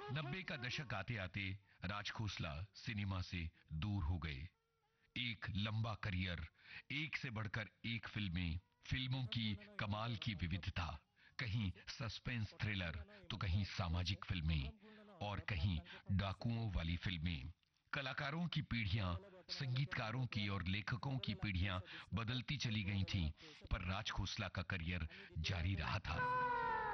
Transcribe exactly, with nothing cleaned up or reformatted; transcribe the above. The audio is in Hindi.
नब्बे का दशक आते आते राज खोसला सिनेमा से दूर हो गए। एक लंबा करियर, एक से बढ़कर एक फिल्में, फिल्मों की कमाल की विविधता, कहीं सस्पेंस थ्रिलर तो कहीं सामाजिक फिल्में और कहीं डाकुओं वाली फिल्में। कलाकारों की पीढ़ियां, संगीतकारों की और लेखकों की पीढ़ियां बदलती चली गई थीं, पर राज खोसला का करियर जारी रहा था।